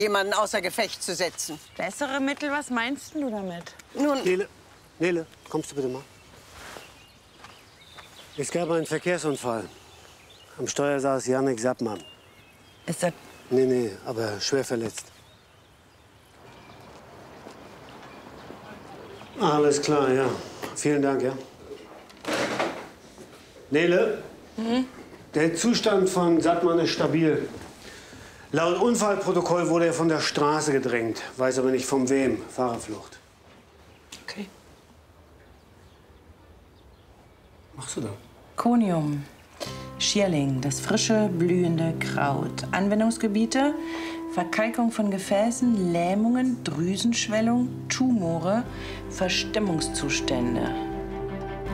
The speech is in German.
jemanden außer Gefecht zu setzen. Bessere Mittel, was meinst du damit? Nun, Nele, kommst du bitte mal? Es gab einen Verkehrsunfall. Am Steuer saß Jannik Sappmann. Ist das... Nee, aber schwer verletzt. Alles klar, ja. Vielen Dank, ja. Nele, der Zustand von Sattmann ist stabil. Laut Unfallprotokoll wurde er von der Straße gedrängt, weiß aber nicht von wem. Fahrerflucht. Okay. Was machst du da? Konium, Schierling, das frische, blühende Kraut. Anwendungsgebiete: Verkalkung von Gefäßen, Lähmungen, Drüsenschwellung, Tumore, Verstimmungszustände.